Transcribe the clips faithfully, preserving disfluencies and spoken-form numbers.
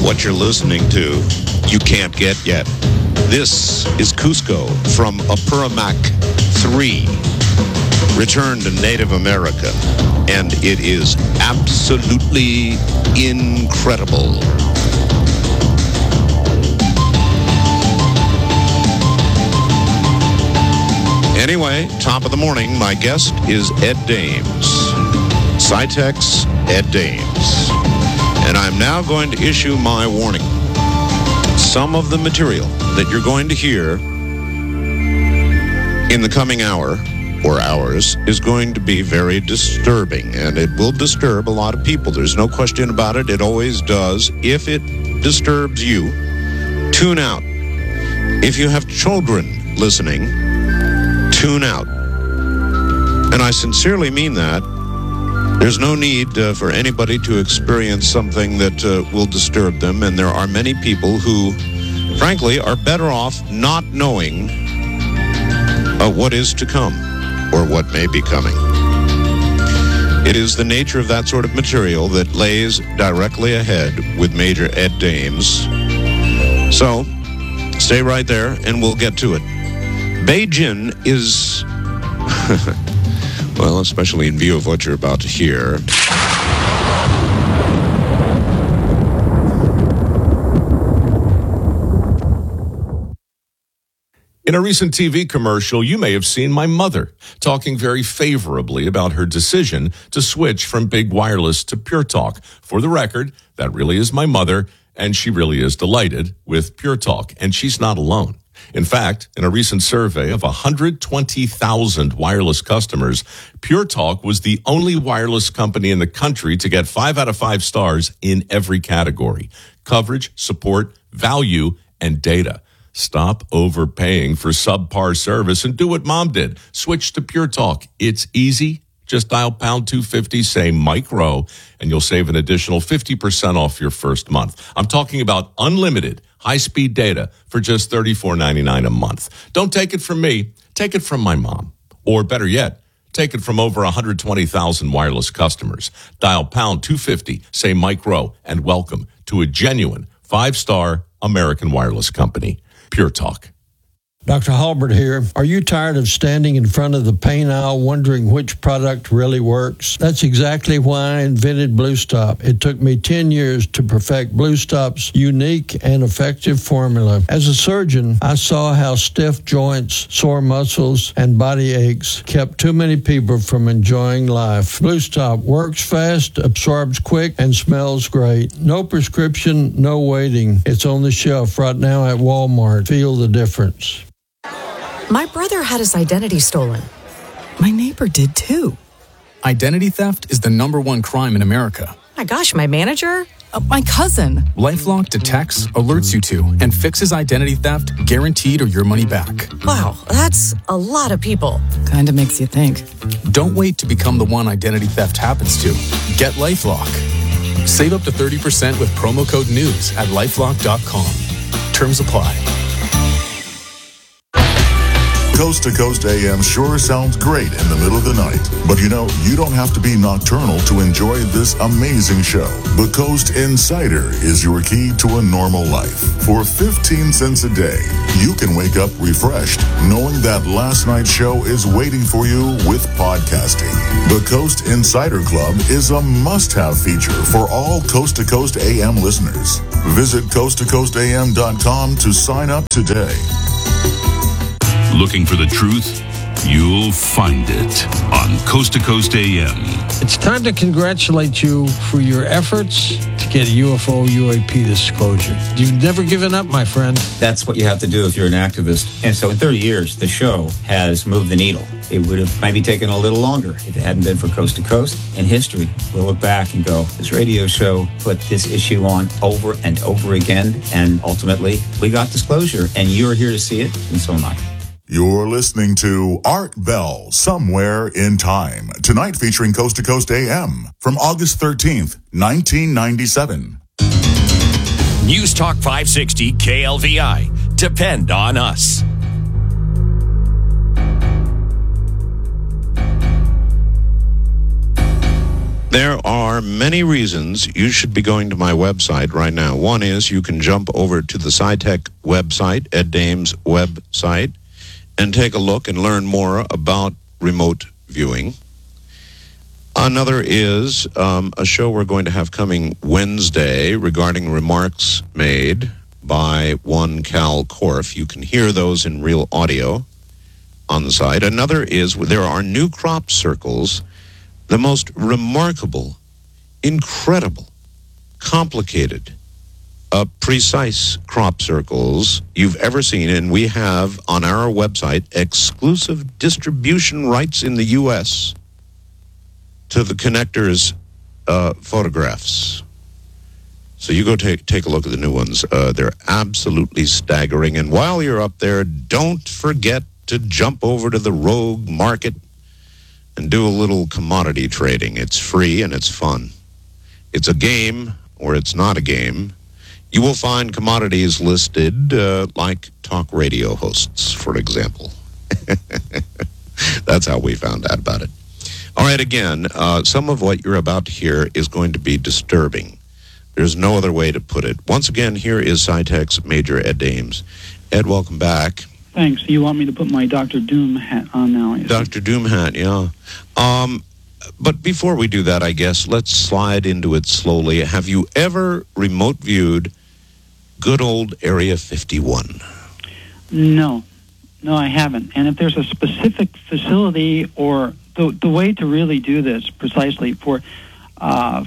What you're listening to, you can't get yet. This is Cusco from Apurimac three, Return to Native America, and it is absolutely incredible. Anyway, top of the morning, my guest is Ed Dames, Scitex Ed Dames. And I'm now going to issue my warning. Some of the material that you're going to hear in the coming hour or hours is going to be very disturbing, and it will disturb a lot of people. There's no question about it. It always does. If it disturbs you, tune out. If you have children listening, tune out. And I sincerely mean that. There's no need uh, for anybody to experience something that uh, will disturb them, and there are many people who, frankly, are better off not knowing uh, what is to come or what may be coming. It is the nature of that sort of material that lays directly ahead with Major Ed Dames. So, stay right there, and we'll get to it. Beijing is... well, especially in view of what you're about to hear. In a recent T V commercial, you may have seen my mother talking very favorably about her decision to switch from big wireless to Pure Talk. For the record, that really is my mother, and she really is delighted with Pure Talk, and she's not alone. In fact, in a recent survey of one hundred twenty thousand wireless customers, Pure Talk was the only wireless company in the country to get five out of five stars in every category: coverage, support, value, and data. Stop overpaying for subpar service and do what Mom did. Switch to Pure Talk. It's easy. Just dial pound two fifty, say Mike Rowe, and you'll save an additional fifty percent off your first month. I'm talking about unlimited high-speed data for just thirty-four ninety-nine a month. Don't take it from me. Take it from my mom. Or better yet, take it from over one hundred twenty thousand wireless customers. Dial pound two fifty, say Mike Rowe, and welcome to a genuine five-star American wireless company. Pure Talk. Doctor Halbert here. Are you tired of standing in front of the pain aisle wondering which product really works? That's exactly why I invented Blue Stop. It took me ten years to perfect Blue Stop's unique and effective formula. As a surgeon, I saw how stiff joints, sore muscles, and body aches kept too many people from enjoying life. Blue Stop works fast, absorbs quick, and smells great. No prescription, no waiting. It's on the shelf right now at Walmart. Feel the difference. My brother had his identity stolen. My neighbor did too. Identity theft is the number one crime in America. My gosh, my manager? Uh, my cousin. LifeLock detects, alerts you to, and fixes identity theft guaranteed or your money back. Wow, that's a lot of people. Kinda makes you think. Don't wait to become the one identity theft happens to. Get LifeLock. Save up to thirty percent with promo code NEWS at lifelock dot com. Terms apply. Coast to Coast A M sure sounds great in the middle of the night. But you know, you don't have to be nocturnal to enjoy this amazing show. The Coast Insider is your key to a normal life. For fifteen cents a day, you can wake up refreshed, knowing that last night's show is waiting for you with podcasting. The Coast Insider Club is a must-have feature for all Coast to Coast A M listeners. Visit coast to coast a m dot com to sign up today. Looking for the truth? You'll find it on Coast to Coast A M. It's time to congratulate you for your efforts to get U F O U A P disclosure. You've never given up, my friend. That's what you have to do if you're an activist. And so in thirty years, the show has moved the needle. It would have maybe taken a little longer if it hadn't been for Coast to Coast. In history, we'll look back and go, this radio show put this issue on over and over again, and ultimately, we got disclosure, and you're here to see it, and so am I. You're listening to Art Bell, Somewhere in Time. Tonight featuring Coast to Coast A M from August thirteenth, nineteen ninety-seven. News Talk five sixty K L V I. Depend on us. There are many reasons you should be going to my website right now. One is you can jump over to the SciTech website, Ed Dames' website, and take a look and learn more about remote viewing. Another is um, a show we're going to have coming Wednesday regarding remarks made by one Cal Korff. You can hear those in real audio on the site. Another is there are new crop circles, the most remarkable, incredible, complicated, uh, precise crop circles you've ever seen. And we have on our website exclusive distribution rights in the U S to the connectors uh, photographs. So you go take take a look at the new ones. Uh, they're absolutely staggering. And while you're up there, don't forget to jump over to the Rogue Market and do a little commodity trading. It's free and it's fun. It's a game or it's not a game. You will find commodities listed uh, like talk radio hosts, for example. That's how we found out about it. All right, again, uh, some of what you're about to hear is going to be disturbing. There's no other way to put it. Once again, here is SciTech's Major Ed Dames. Ed, welcome back. Thanks. You want me to put my Doctor Doom hat on now? Doctor Doom hat, yeah. Um, but before we do that, I guess, let's slide into it slowly. Have you ever remote viewed good old Area fifty-one? No. No, I haven't. And if there's a specific facility or the the way to really do this precisely for uh,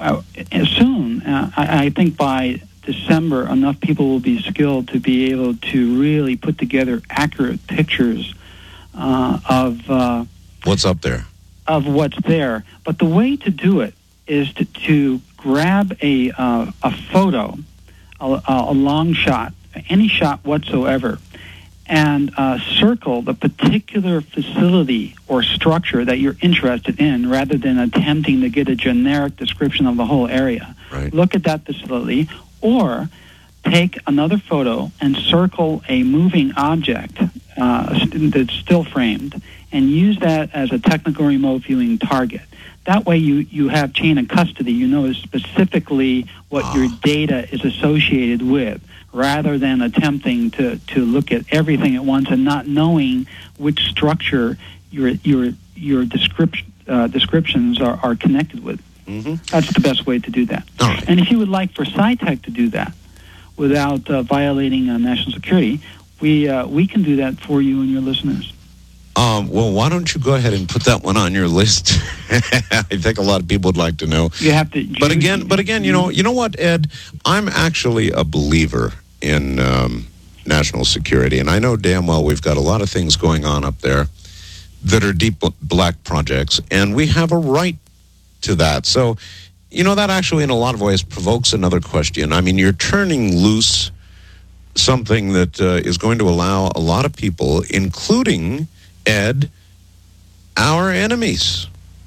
soon, uh, I, I think by December, enough people will be skilled to be able to really put together accurate pictures uh, of uh, what's up there, of what's there. But the way to do it is to, to grab a uh, a photo, a, a long shot, any shot whatsoever, and uh, circle the particular facility or structure that you're interested in, rather than attempting to get a generic description of the whole area. Right. Look at that facility. Or take another photo and circle a moving object uh, that's still framed and use that as a technical remote viewing target. That way you, you have chain of custody. You know specifically what oh. your data is associated with, rather than attempting to, to look at everything at once and not knowing which structure your your your description, uh, descriptions are, are connected with. Mm-hmm. That's the best way to do that. All right. And if you would like for SciTech to do that without uh, violating uh, national security, we uh, we can do that for you and your listeners. Um, well, why don't you go ahead and put that one on your list? I think a lot of people would like to know. You have to. But again, but again, you know, you know what, Ed? I'm actually a believer in um, national security, and I know damn well we've got a lot of things going on up there that are deep black projects, and we have a right to that. So, you know, that actually in a lot of ways provokes another question. I mean, you're turning loose something that uh, is going to allow a lot of people, including, Ed, our enemies,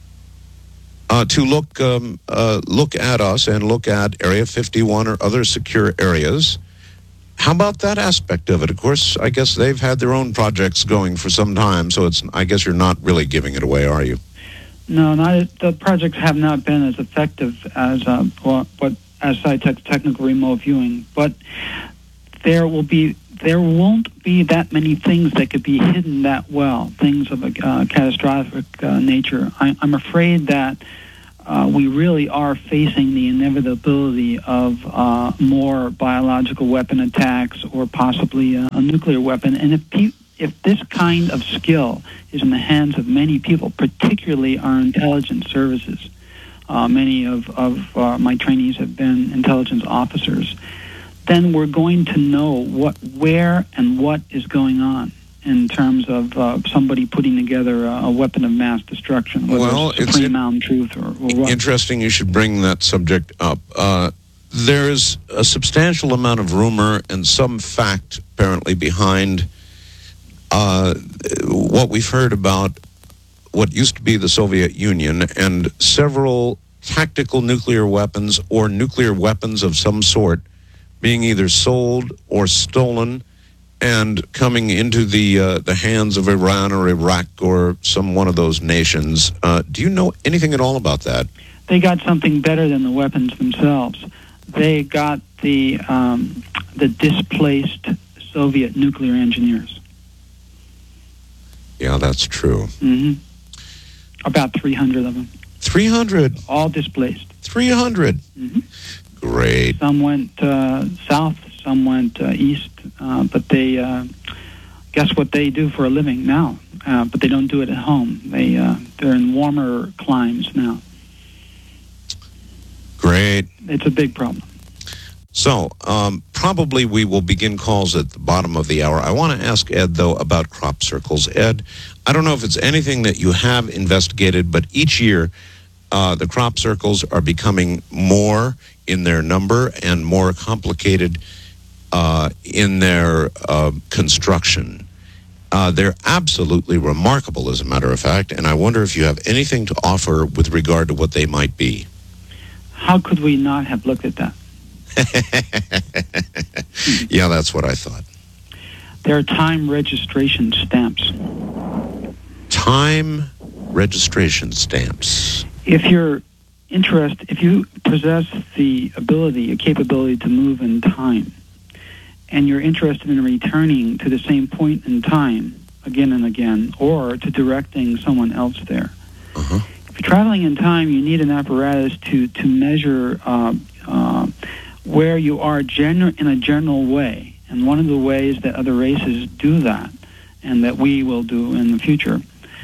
uh, to look um, uh, look at us and look at Area fifty-one or other secure areas. How about that aspect of it? Of course, I guess they've had their own projects going for some time, so it's. I guess you're not really giving it away, are you? No, not the projects have not been as effective as uh, what as SciTech's technical remote viewing. But there will be there won't be that many things that could be hidden that well. Things of a uh, catastrophic uh, nature. I, I'm afraid that uh, we really are facing the inevitability of uh, more biological weapon attacks or possibly a, a nuclear weapon. And if people If this kind of skill is in the hands of many people, particularly our intelligence services, uh, many of, of uh, my trainees have been intelligence officers, then we're going to know what, where and what is going on in terms of uh, somebody putting together a, a weapon of mass destruction, whether well, it's Supreme in- Mountain Truth or, or what. Interesting you should bring that subject up. Uh, there's a substantial amount of rumor and some fact apparently behind Uh, what we've heard about what used to be the Soviet Union and several tactical nuclear weapons or nuclear weapons of some sort being either sold or stolen and coming into the uh, the hands of Iran or Iraq or some one of those nations. Uh, do you know anything at all about that? they got something better than the weapons themselves. They got the um, the displaced Soviet nuclear engineers. Yeah, that's true. Mm-hmm. About three hundred of them. three hundred? All displaced. three hundred? Mm-hmm. Great. Some went uh, south, some went uh, east, uh, but they, uh, guess what they do for a living now? Uh, but they don't do it at home. They, uh, they're in warmer climes now. Great. It's a big problem. So, um, probably we will begin calls at the bottom of the hour. I want to ask Ed, though, about crop circles. Ed, I don't know if it's anything that you have investigated, but each year uh, the crop circles are becoming more in their number and more complicated uh, in their uh, construction. Uh, they're absolutely remarkable, as a matter of fact, and I wonder if you have anything to offer with regard to what they might be. How could we not have looked at that? Yeah, that's what I thought. There are time registration stamps. Time registration stamps. If you're interested, if you possess the ability, a capability to move in time, and you're interested in returning to the same point in time again and again, or to directing someone else there. Uh-huh. If you're traveling in time, you need an apparatus to, to measure uh, uh, where you are gener- in a general way. And one of the ways that other races do that, and that we will do in the future,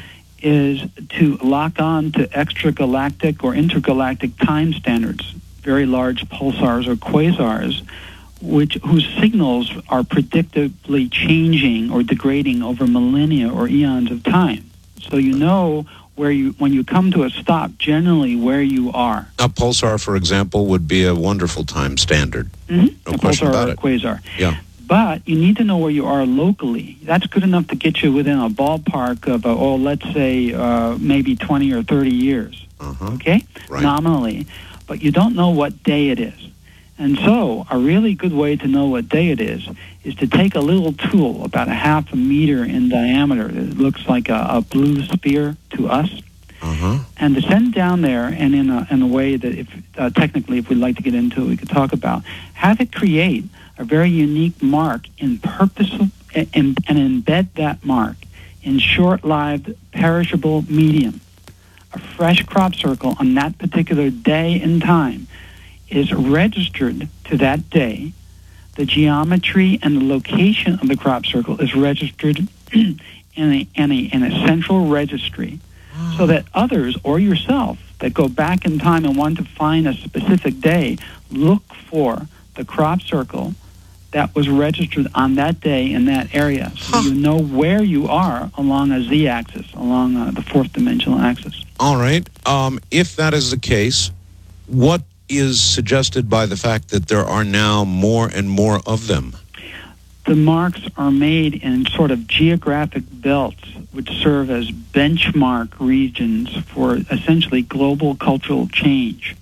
is to lock on to extragalactic or intergalactic time standards, very large pulsars or quasars, which whose signals are predictably changing or degrading over millennia or eons of time. So you know where you, when you come to a stop, generally where you are. A pulsar, for example, would be a wonderful time standard. Mm-hmm. No a question pulsar about or it. a quasar. Yeah. But you need to know where you are locally. That's good enough to get you within a ballpark of, uh, oh, let's say, uh, maybe twenty or thirty years. Uh-huh. Okay? Right. Nominally. But you don't know what day it is. And so a really good way to know what day it is is to take a little tool about a half a meter in diameter that looks like a, a blue sphere to us, Uh-huh. and to send down there, and in a, in a way that if uh, technically, if we'd like to get into it, we could talk about, have it create a very unique mark in purpose and, and embed that mark in short-lived, perishable medium. A fresh crop circle on that particular day and time is registered to that day. The geometry and the location of the crop circle is registered in a, in a, in a central registry, so that others or yourself that go back in time and want to find a specific day look for the crop circle that was registered on that day in that area, so huh. you know where you are along a z-axis, along uh, the fourth dimensional axis. All right. Um, if that is the case, what is suggested by the fact that there are now more and more of them? The marks are made in sort of geographic belts, which serve as benchmark regions for essentially global cultural change.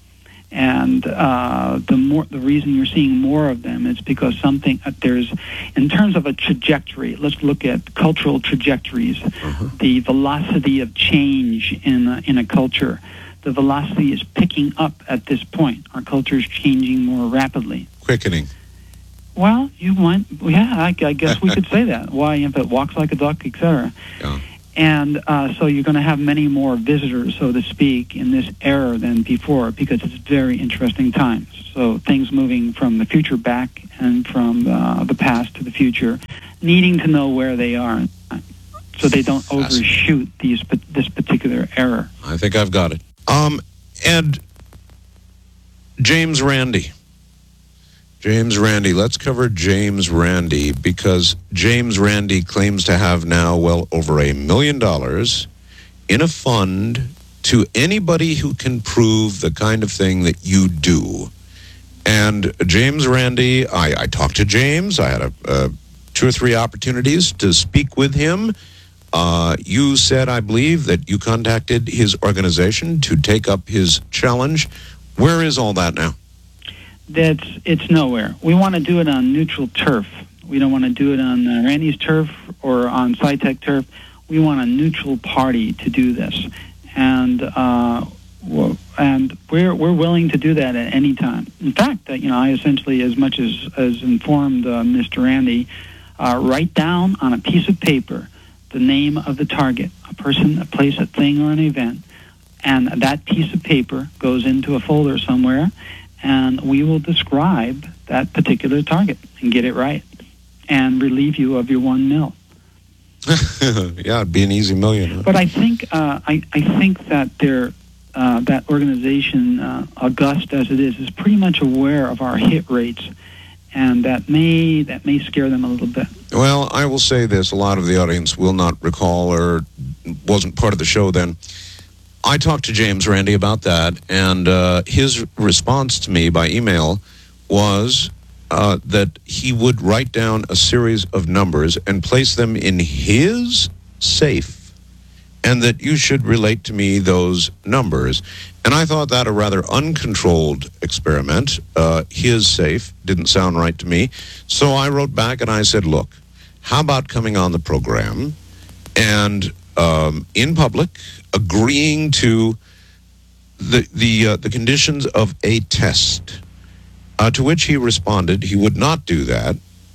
And uh, the more, the reason you're seeing more of them is because something uh, there's, in terms of a trajectory. Let's look at cultural trajectories. Uh-huh. The velocity of change in a, in a culture. The velocity is picking up at this point. Our culture is changing more rapidly. Quickening. Well, you might, yeah, I, I guess we could say that. Why, if it walks like a duck, et cetera. Yeah. And uh, so you're going to have many more visitors, so to speak, in this era than before, because it's very interesting times. So things moving from the future back and from uh, the past to the future, needing to know where they are, so they don't overshoot these this particular era. I think I've got it. Um, and James Randi. James Randi. Let's cover James Randi, because James Randi claims to have now well over a million dollars in a fund to anybody who can prove the kind of thing that you do. And James Randi, I, I talked to James. I had a, uh, two or three opportunities to speak with him. Uh, you said, I believe, that you contacted his organization to take up his challenge. Where is all that now? That's it's nowhere. We want to do it on neutral turf. We don't want to do it on uh, Randy's turf or on SciTech turf. We want a neutral party to do this. And uh, and we're we're willing to do that at any time. In fact, uh, you know, I essentially, as much as as informed uh, Mister Randy, uh, write down on a piece of paper the name of the target, a person, a place, a thing, or an event, and that piece of paper goes into a folder somewhere, and we will describe that particular target and get it right, and relieve you of your one mil. Yeah, it'd be an easy million. Huh? But I think uh, I I think that they're. Uh, that organization, uh, august as it is, is pretty much aware of our hit rates, and that may that may scare them a little bit. Well, I will say this: a lot of the audience will not recall or wasn't part of the show then. I talked to James Randi about that, and uh, his response to me by email was uh, that he would write down a series of numbers and place them in his safe, and that you should relate to me those numbers. And I thought that a rather uncontrolled experiment. Uh, his safe didn't sound right to me. So I wrote back and I said, look, how about coming on the program and um, in public agreeing to the the, uh, the conditions of a test? Uh, to which he responded he would not do that,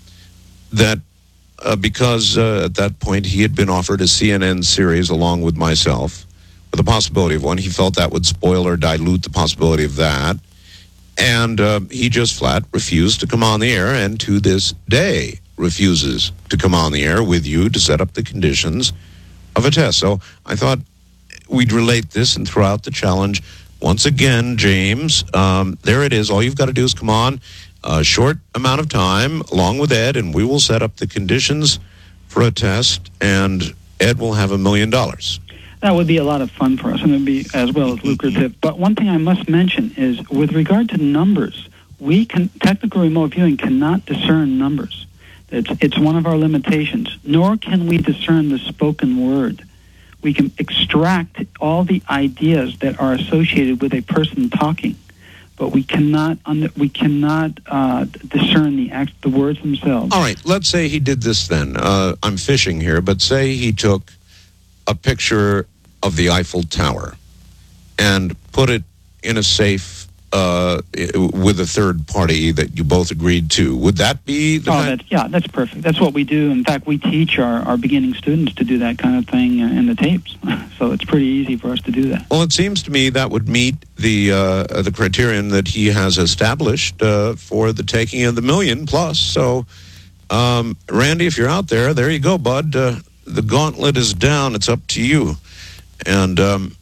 that Uh, because uh, at that point he had been offered a C N N series along with myself, with the possibility of one. He felt that would spoil or dilute the possibility of that. And uh, he just flat refused to come on the air, and to this day refuses to come on the air with you to set up the conditions of a test. So I thought we'd relate this and throw out the challenge. Once again, James, um, there it is. All you've got to do is come on a short amount of time along with Ed, and we will set up the conditions for a test, and Ed will have a million dollars. That would be a lot of fun for us, and it would be as well as lucrative. But one thing I must mention is, with regard to numbers, we can technical remote viewing cannot discern numbers. It's it's one of our limitations. Nor can we discern the spoken word. We can extract all the ideas that are associated with a person talking, but we cannot we cannot uh, discern the act, the words themselves. All right, let's say he did this then. Uh, I'm fishing here, but say he took a picture of the Eiffel Tower and put it in a safe uh, with a third party that you both agreed to. Would that be the Oh, kind? that's, yeah, that's perfect. That's what we do. In fact, we teach our, our beginning students to do that kind of thing in the tapes. So it's pretty easy for us to do that. Well, it seems to me that would meet the uh, the criterion that he has established uh, for the taking of the million plus. So, um, Randy, if you're out there, there you go, bud. Uh, the gauntlet is down. It's up to you. And um,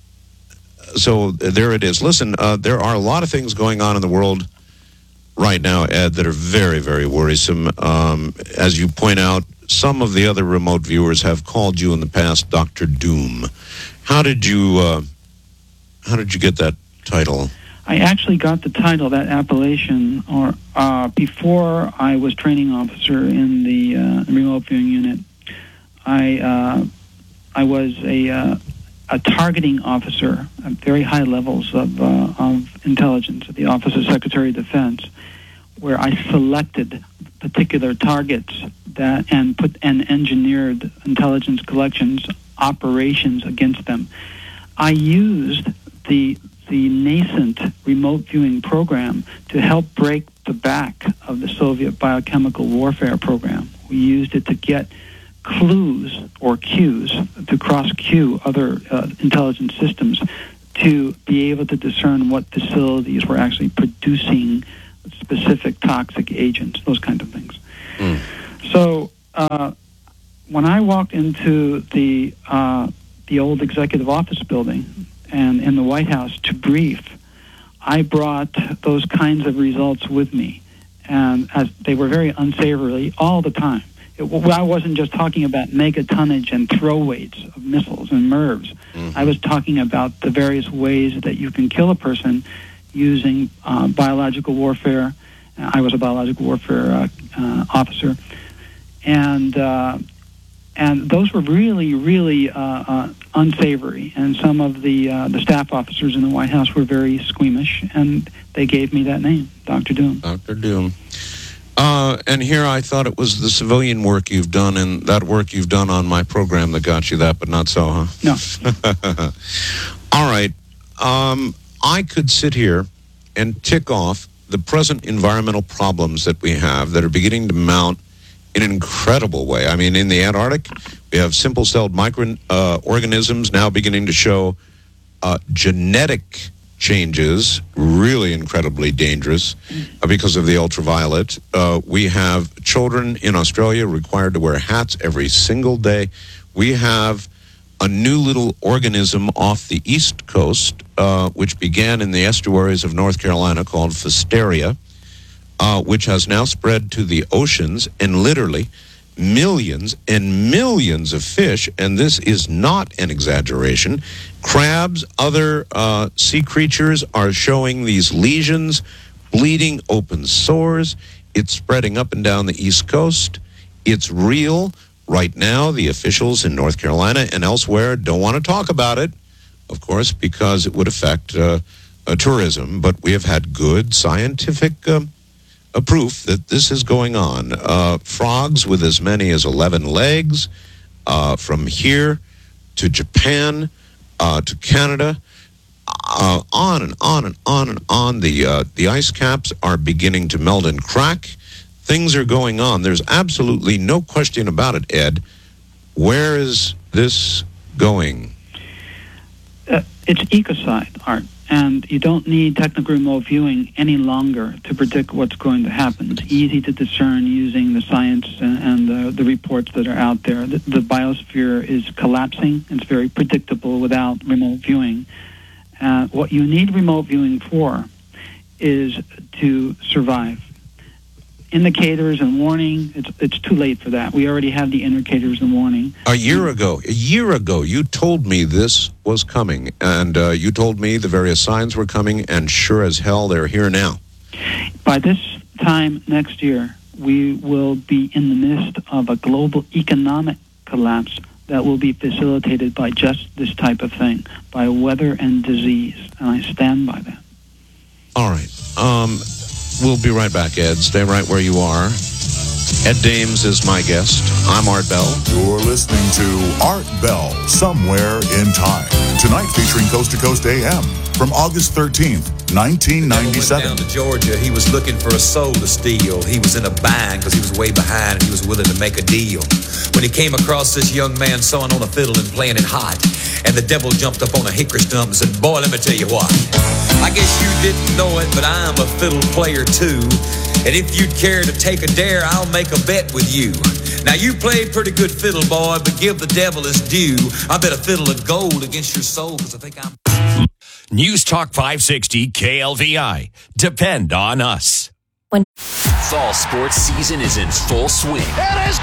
so there it is. Listen, uh, there are a lot of things going on in the world right now, Ed, that are very, very worrisome. Um, as you point out, some of the other remote viewers have called you in the past Doctor Doom. How did you uh, how did you get that title? I actually got the title, that appellation, or uh, before I was training officer in the uh, remote viewing unit. I uh, I was a uh, a targeting officer at very high levels of uh, of intelligence at the Office of Secretary of Defense, where I selected particular targets that and put and engineered intelligence collections operations against them. I used the the nascent remote viewing program to help break the back of the Soviet biochemical warfare program. We used it to get clues or cues to cross-cue other uh, intelligence systems to be able to discern what facilities were actually producing specific toxic agents, those kind of things. Mm. So uh, when I walked into the uh, the old executive office building and in the White House to brief, I brought those kinds of results with me, and as they were very unsavory all the time. It, I wasn't just talking about megatonnage and throw weights of missiles and M I R Vs. Mm-hmm. I was talking about the various ways that you can kill a person using uh, biological warfare. I was a biological warfare uh, uh, officer, and uh, and those were really, really uh, uh, unsavory. And some of the uh, the staff officers in the White House were very squeamish, and they gave me that name, Doctor Doom. Doctor Doom. Uh, and here I thought it was the civilian work you've done and that work you've done on my program that got you that, but not so, huh? No. All right. Um, I could sit here and tick off the present environmental problems that we have that are beginning to mount in an incredible way. I mean, in the Antarctic, we have simple-celled microorganisms uh, now beginning to show uh, genetic changes, really incredibly dangerous uh, because of the ultraviolet. Uh, we have children in Australia required to wear hats every single day. We have a new little organism off the East Coast, uh, which began in the estuaries of North Carolina called Pfiesteria, uh, which has now spread to the oceans, and literally millions and millions of fish, and this is not an exaggeration, crabs, other uh, sea creatures are showing these lesions, bleeding, open sores. It's spreading up and down the East Coast. It's real. Right now, the officials in North Carolina and elsewhere don't want to talk about it, of course, because it would affect uh, uh, tourism. But we have had good scientific uh, uh, proof that this is going on. Uh, frogs with as many as eleven legs, uh, from here to Japan, uh, to Canada, uh, on and on and on and on. The, uh, the ice caps are beginning to melt and crack. Things are going on. There's absolutely no question about it, Ed. Where is this going? Uh, it's ecocide, Art, and you don't need technical remote viewing any longer to predict what's going to happen. It's easy to discern using the science and, and the, the reports that are out there. The, the biosphere is collapsing. It's very predictable without remote viewing. Uh, what you need remote viewing for is to survive. Indicators and warning, it's it's too late for that. We already have the indicators and warning. A year ago, a year ago, you told me this was coming, and uh, you told me the various signs were coming, and sure as hell, they're here now. By this time next year, we will be in the midst of a global economic collapse that will be facilitated by just this type of thing, by weather and disease, and I stand by that. All right. Um... We'll be right back, Ed. Stay right where you are. Ed Dames is my guest. I'm Art Bell. You're listening to Art Bell, Somewhere in Time. Tonight featuring Coast to Coast A M from August thirteenth, nineteen ninety-seven. Went down to Georgia. He was looking for a soul to steal. He was in a bind because he was way behind and he was willing to make a deal. When he came across this young man sawing on a fiddle and playing it hot, and the devil jumped up on a hickory stump and said, "Boy, let me tell you what. I guess you didn't know it, but I'm a fiddle player too. And if you'd care to take a dare, I'll make a bet with you. Now, you played pretty good fiddle, boy, but give the devil his due. I bet a fiddle of gold against your soul because I think I'm..." News Talk five sixty K L V I. Depend on us. When fall sports season is in full swing. It is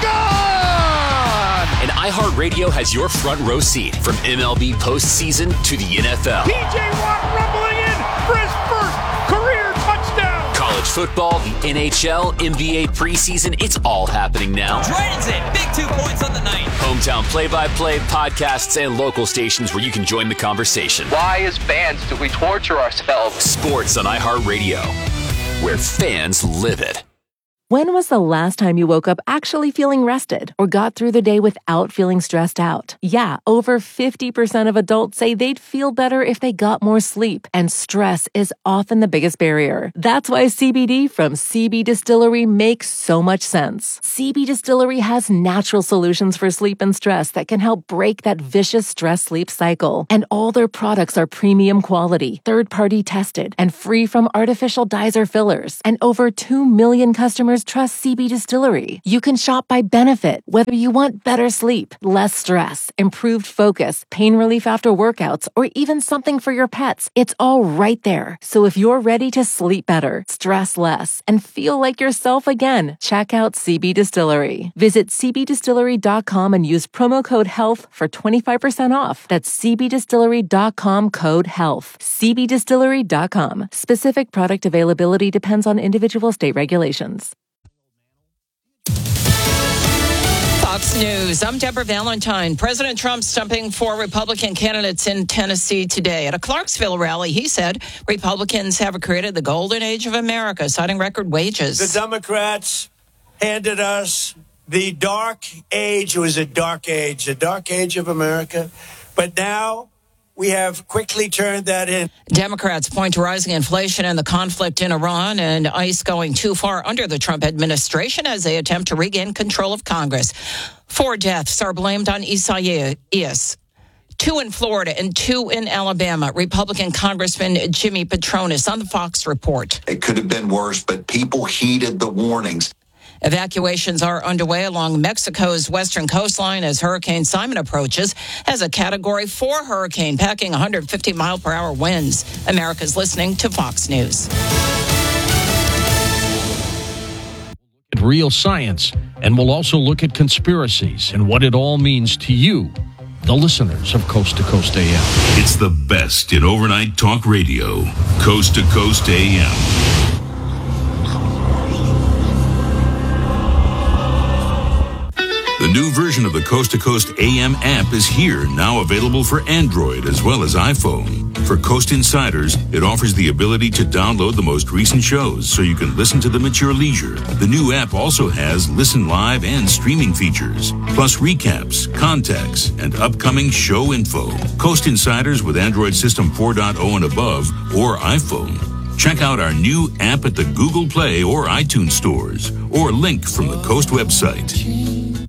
gone! And iHeartRadio has your front row seat from M L B postseason to the N F L. P J Watt rumbling in for his first career touchdown. College football, the N H L, N B A preseason, it's all happening now. Dragons in, big two points on the night. Hometown play-by-play, podcasts, and local stations where you can join the conversation. Why, as fans, do we torture ourselves? Sports on iHeartRadio, where fans live it. When was the last time you woke up actually feeling rested or got through the day without feeling stressed out? Yeah, over fifty percent of adults say they'd feel better if they got more sleep, and stress is often the biggest barrier. That's why C B D from C B Distillery makes so much sense. C B Distillery has natural solutions for sleep and stress that can help break that vicious stress-sleep cycle. And all their products are premium quality, third-party tested, and free from artificial dyes or fillers. And over two million customers trust C B Distillery. You can shop by benefit, whether you want better sleep, less stress, improved focus, pain relief after workouts, or even something for your pets. It's all right there. So if you're ready to sleep better, stress less, and feel like yourself again, check out C B Distillery. Visit c b distillery dot com and use promo code HEALTH for twenty-five percent off. That's c b distillery dot com code HEALTH. c b distillery dot com. Specific product availability depends on individual state regulations. Fox News. I'm Deborah Valentine. President Trump stumping for Republican candidates in Tennessee today. At a Clarksville rally, he said Republicans have created the golden age of America, citing record wages. The Democrats handed us the dark age. It was a dark age, a dark age of America. But now we have quickly turned that in. Democrats point to rising inflation and the conflict in Iran and ICE going too far under the Trump administration as they attempt to regain control of Congress. Four deaths are blamed on Isaias. Two in Florida and two in Alabama. Republican Congressman Jimmy Patronis on the Fox Report. It could have been worse, but people heeded the warnings. Evacuations are underway along Mexico's western coastline as Hurricane Simon approaches as a Category four hurricane, packing one hundred fifty mile per hour winds. America's listening to Fox News. At real science, and we'll also look at conspiracies and what it all means to you, the listeners of Coast to Coast A M. It's the best in overnight talk radio. Coast to Coast A M. The new version of the Coast to Coast A M app is here, now available for Android as well as iPhone. For Coast Insiders, it offers the ability to download the most recent shows so you can listen to them at your leisure. The new app also has listen live and streaming features, plus recaps, contacts, and upcoming show info. Coast Insiders with Android System four point oh and above or iPhone. Check out our new app at the Google Play or iTunes stores, or link from the Coast website.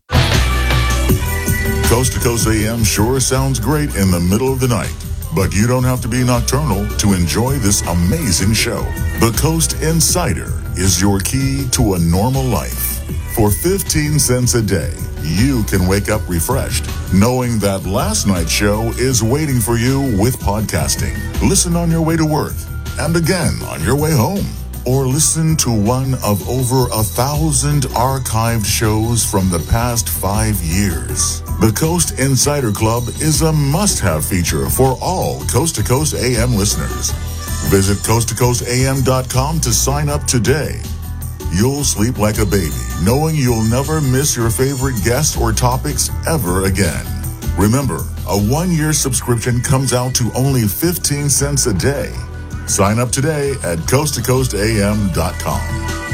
Coast to Coast A M sure sounds great in the middle of the night, but you don't have to be nocturnal to enjoy this amazing show. The Coast Insider is your key to a normal life. For fifteen cents a day, you can wake up refreshed, knowing that last night's show is waiting for you with podcasting. Listen on your way to work, and again on your way home. Or listen to one of over a thousand archived shows from the past five years. The Coast Insider Club is a must-have feature for all Coast to Coast A M listeners. Visit coast to coast a m dot com to sign up today. You'll sleep like a baby, knowing you'll never miss your favorite guests or topics ever again. Remember, a one-year subscription comes out to only fifteen cents a day. Sign up today at coast to coast a m dot com.